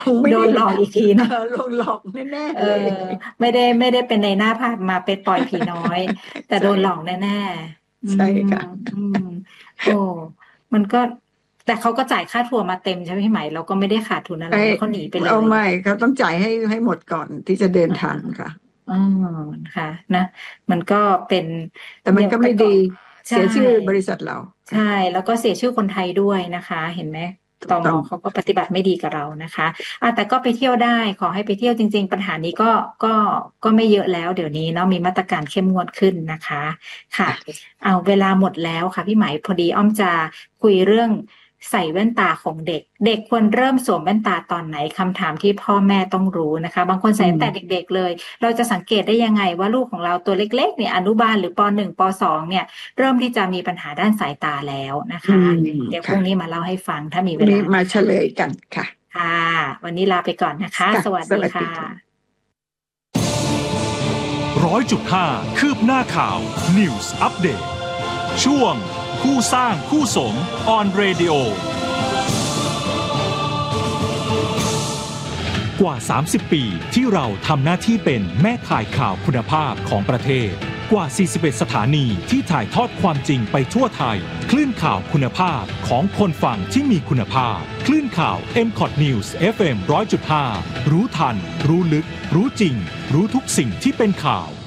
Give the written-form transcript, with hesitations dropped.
คงไม่โดได้นหลอกอีกทีนะลงหลอกแน่เออๆเลยไม่ได้เป็นในหน้าภาพมาเป็นปล่อยผีน้อยแต่โดใช่นหลอกแน่ๆใช่ค่ะอืมโอ้มันก็แต่เขาก็จ่ายค่าทัวร์มาเต็มใช่ไหมพี่ไหมเราก็ไม่ได้ขาดทุนอะไรไอ้แล้วเขาหนีไปเลยเอาไม่เขาต้องจ่ายให้หมดก่อนที่จะเดินอ่าทางค่ะอืมค่ะนะมันก็เป็นแต่มันเนี่ยแต่ก็ก็ไม่ดีใช่เสียชื่อบริษัทเราค่ะใช่แล้วก็เสียชื่อคนไทยด้วยนะคะเห็นไหมตมถูกต้องเขาก็ปฏิบัติไม่ดีกับเรานะคะแต่ก็ไปเที่ยวได้ขอให้ไปเที่ยวจริงๆปัญหานี้ก็ก็ไม่เยอะแล้วเดี๋ยวนี้เนาะมีมาตรการเข้มงวดขึ้นนะคะค่ะเอาเวลาหมดแล้วค่ะพี่ไหมพอดีอ้อมจะคุยเรื่องใส่แว่นตาของเด็กเด็กควรเริ่มสวมแว่นตาตอนไหนคำถามที่พ่อแม่ต้องรู้นะคะบางคนอืใส่ตั้งแต่มเด็กๆเลยเราจะสังเกตได้ยังไงว่าลูกของเราตัวเล็กๆเนี่ยอนุบาลหรือป.1ป.2เนี่ย เริ่มที่จะมีปัญหาด้านสายตาแล้วนะอืคะมเดี๋ยวพค่ะรุ่งนี้มาเล่าให้ฟังถ้ามีวันนี้เวลามาเฉนะคะลยกันค่ะค่ะวันนี้ลาไปก่อนนะคะค่ะสวัสสดีค่วัสดีค่ะะ 100.5คืบหน้าข่าว News Update ช่วงคู่สร้างคู่สม On Radio กว่า 30 ปีที่เราทำหน้าที่เป็นแม่ข่ายข่าวคุณภาพของประเทศกว่า 41 สถานีที่ถ่ายทอดความจริงไปทั่วไทยคลื่นข่าวคุณภาพของคนฟังที่มีคุณภาพคลื่นข่าว MCOT News FM 100.5 รู้ทัน รู้ลึก รู้จริง รู้ทุกสิ่งที่เป็นข่าว